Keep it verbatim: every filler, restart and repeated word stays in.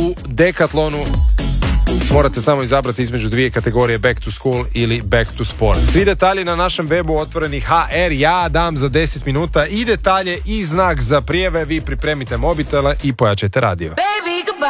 u Decathlonu. Morate samo izabrati između dvije kategorije, Back to School ili Back to Sport. Svi detalji na našem webu Otvoreni ha er. Ja dam za deset minuta i detalje i znak za prijeve. Vi pripremite mobitele i pojačajte radio.